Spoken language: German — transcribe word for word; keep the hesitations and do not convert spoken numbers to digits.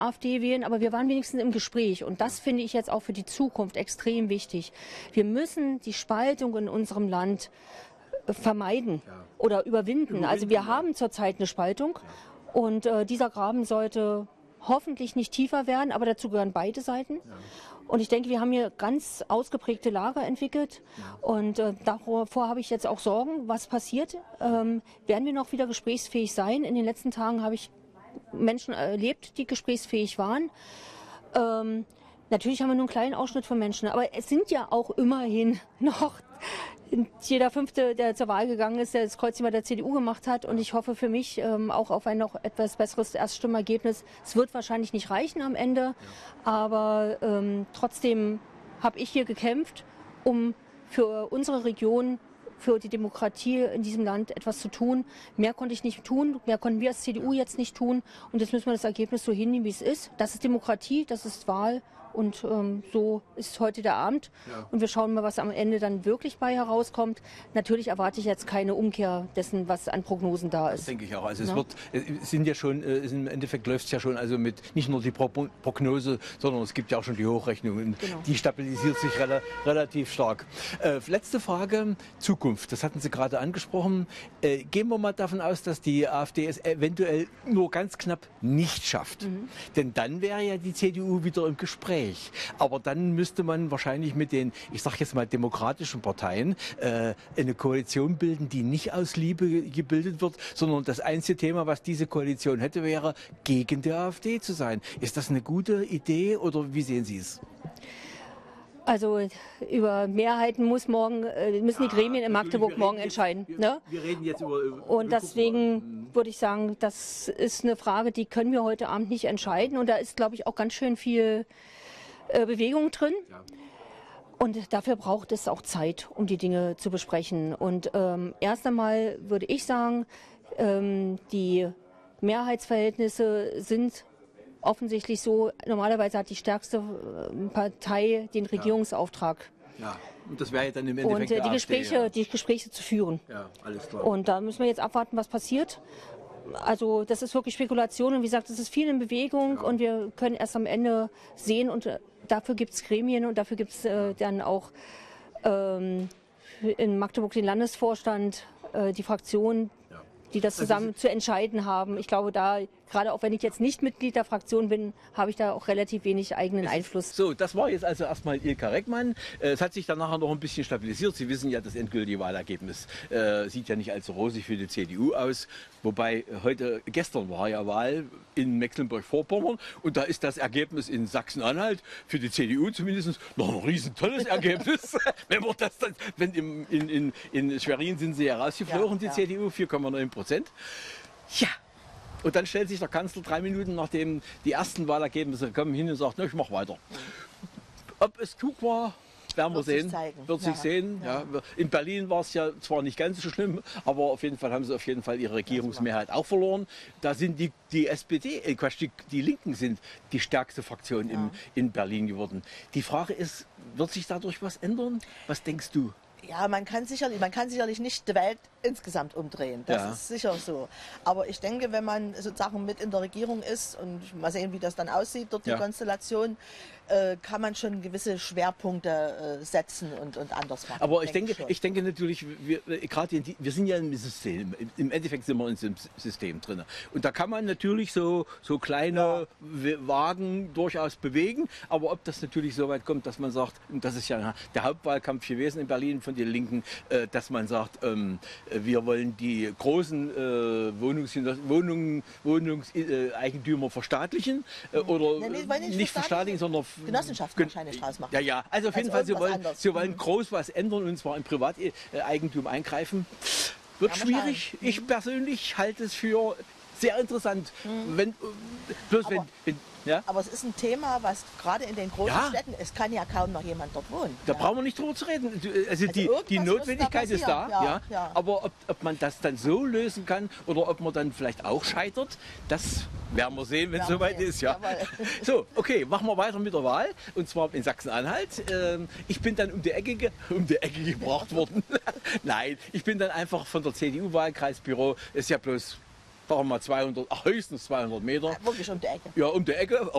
AfD wählen, aber wir waren wenigstens im Gespräch. Und das finde ich jetzt auch für die Zukunft extrem wichtig. Wir müssen die Spaltung in unserem Land vermeiden ja. oder überwinden. überwinden. Also wir ja. haben zurzeit eine Spaltung ja. und äh, dieser Graben sollte hoffentlich nicht tiefer werden, aber dazu gehören beide Seiten. Ja. Und ich denke, wir haben hier ganz ausgeprägte Lager entwickelt ja. und äh, davor habe ich jetzt auch Sorgen, was passiert. Ähm, werden wir noch wieder gesprächsfähig sein? In den letzten Tagen habe ich Menschen erlebt, die gesprächsfähig waren. Ähm, natürlich haben wir nur einen kleinen Ausschnitt von Menschen, aber es sind ja auch immerhin noch jeder Fünfte, der zur Wahl gegangen ist, der das Kreuzchen bei der C D U gemacht hat. Und ich hoffe für mich ähm, auch auf ein noch etwas besseres Erststimmergebnis. Es wird wahrscheinlich nicht reichen am Ende, ja. aber ähm, trotzdem habe ich hier gekämpft, um für unsere Region, für die Demokratie in diesem Land etwas zu tun. Mehr konnte ich nicht tun, mehr konnten wir als C D U jetzt nicht tun. Und jetzt müssen wir das Ergebnis so hinnehmen, wie es ist. Das ist Demokratie, das ist Wahl. Und ähm, so ist heute der Abend. Ja. Und wir schauen mal, was am Ende dann wirklich bei herauskommt. Natürlich erwarte ich jetzt keine Umkehr dessen, was an Prognosen da ist. Das denke ich auch. Also ja. es wird, es sind ja schon, im Endeffekt läuft es ja schon also mit nicht nur die Pro Prognose, sondern es gibt ja auch schon die Hochrechnungen. Genau. Die stabilisiert sich rela relativ stark. Äh, letzte Frage, Zukunft. Das hatten Sie gerade angesprochen. Äh, gehen wir mal davon aus, dass die AfD es eventuell nur ganz knapp nicht schafft. Mhm. Denn dann wäre ja die C D U wieder im Gespräch. Aber dann müsste man wahrscheinlich mit den, ich sage jetzt mal, demokratischen Parteien äh, eine Koalition bilden, die nicht aus Liebe gebildet wird, sondern das einzige Thema, was diese Koalition hätte, wäre, gegen die AfD zu sein. Ist das eine gute Idee oder wie sehen Sie es? Also über Mehrheiten muss morgen, äh, müssen die Gremien in Magdeburg morgen jetzt, entscheiden. Wir, ne? wir reden jetzt über... über Und deswegen würde ich sagen, das ist eine Frage, die können wir heute Abend nicht entscheiden. Und da ist, glaube ich, auch ganz schön viel äh, Bewegung drin. Ja. Und dafür braucht es auch Zeit, um die Dinge zu besprechen. Und ähm, erst einmal würde ich sagen, ähm, die Mehrheitsverhältnisse sind offensichtlich so, normalerweise hat die stärkste Partei den Regierungsauftrag. Ja, und das wäre ja dann im Endeffekt Und äh, die, A f D, Gespräche, ja. die Gespräche zu führen. Ja, alles klar. Und da müssen wir jetzt abwarten, was passiert. Also das ist wirklich Spekulation und wie gesagt, es ist viel in Bewegung ja. und wir können erst am Ende sehen und äh, dafür gibt es Gremien und dafür gibt es äh, dann auch ähm, in Magdeburg den Landesvorstand, äh, die Fraktion, ja. die das zusammen also, zu entscheiden haben. Ich glaube, da, gerade auch wenn ich jetzt nicht Mitglied der Fraktion bin, habe ich da auch relativ wenig eigenen Einfluss. So, das war jetzt also erstmal Ilka Reckmann. Es hat sich dann nachher noch ein bisschen stabilisiert. Sie wissen ja, das endgültige Wahlergebnis äh, sieht ja nicht allzu rosig für die C D U aus. Wobei heute, gestern war ja Wahl in Mecklenburg-Vorpommern und da ist das Ergebnis in Sachsen-Anhalt für die C D U zumindest noch ein riesen tolles Ergebnis. wenn man das dann, wenn im, in, in, in Schwerin sind sie ja rausgeflogen, ja, die ja. C D U, vier Komma neun Prozent. Ja. Und dann stellt sich der Kanzler drei Minuten nachdem die ersten Wahlergebnisse kommen hin und sagt, ne, ich mache weiter. Ob es klug war, werden wir sehen. Wird sich sehen. Ja. Ja. In Berlin war es ja zwar nicht ganz so schlimm, aber auf jeden Fall haben sie auf jeden Fall ihre Regierungsmehrheit auch verloren. Da sind die, die S P D, äh, Quatsch, die, die Linken sind die stärkste Fraktion ja. im, in Berlin geworden. Die Frage ist, wird sich dadurch was ändern? Was denkst du? Ja, man kann sicherlich, man kann sicherlich nicht die Welt insgesamt umdrehen. Das ja. ist sicher so. Aber ich denke, wenn man sozusagen mit in der Regierung ist und mal sehen, wie das dann aussieht, dort die ja. Konstellation, äh, kann man schon gewisse Schwerpunkte äh, setzen und, und anders machen. Aber ich denke, denke ich denke natürlich, wir, gerade wir sind ja im System. Im Endeffekt sind wir in diesem System drin. Und da kann man natürlich so, so kleine ja. Wagen durchaus bewegen. Aber ob das natürlich so weit kommt, dass man sagt, und das ist ja der Hauptwahlkampf gewesen in Berlin von den Linken, äh, dass man sagt, ähm, wir wollen die großen äh, Wohnungs Wohnungen, Wohnungseigentümer verstaatlichen äh, oder nee, nee, nicht, nicht verstaatlichen, sondern Genossenschaften wahrscheinlich draus machen. Ja, ja. Also auf jeden also Fall, sie wollen, sie wollen groß was ändern und zwar im Privateigentum eingreifen. Wird ja, schwierig. Mhm. Ich persönlich halte es für sehr interessant. Mhm. Wenn, bloß wenn, wenn Ja? Aber es ist ein Thema, was gerade in den großen ja. Städten, es kann ja kaum noch jemand dort wohnen. Da ja. brauchen wir nicht drüber zu reden. Also, also die, die Notwendigkeit da ist da, ja, ja. ja. aber ob, ob man das dann so lösen kann oder ob man dann vielleicht auch scheitert, das werden wir sehen, wenn es soweit ist. Ja. So, okay, machen wir weiter mit der Wahl und zwar in Sachsen-Anhalt. Ich bin dann um die Ecke, um die Ecke gebracht worden. Nein, ich bin dann einfach von der C D U-Wahlkreisbüro, ist ja bloß sagen wir mal zweihundert, höchstens zweihundert Meter. Ja, wirklich um die Ecke. Ja, um die Ecke.